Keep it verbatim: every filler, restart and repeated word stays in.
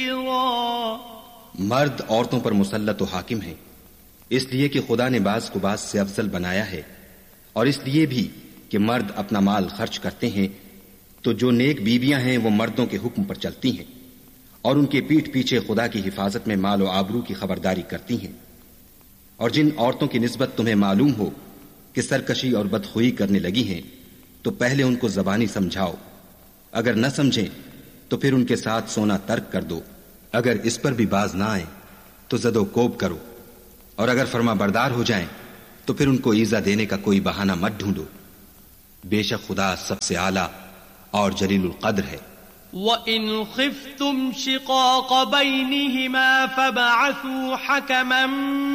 मर्द औरतों पर मुसल्लत व हाकिम है, इसलिए कि खुदा ने बाज को बाज से अफजल बनाया है, और इसलिए भी कि मर्द अपना माल खर्च करते हैं, तो जो नेक बीबियां हैं वो मर्दों के हुक्म पर चलती हैं और उनके पीठ पीछे खुदा की हिफाजत में माल और आबरू की खबरदारी करती हैं। और जिन औरतों की निस्बत तुम्हें मालूम हो कि सरकशी और बदखुई करने लगी हैं, तो पहले उनको ज़बानी समझाओ, अगर न समझें तो फिर उनके साथ सोना तर्क कर दो। अगर इस पर भी बाज ना आए तो जदो कोब करो, और अगर फर्मा बरदार हो जाएं तो फिर उनको ईजा देने का कोई बहाना मत ढूंढो। बेशक खुदा सबसे आला और जलीलुल कद्र है। वइन खिफ्तुम शिकाक बैनिहिमा फबअसू हकमन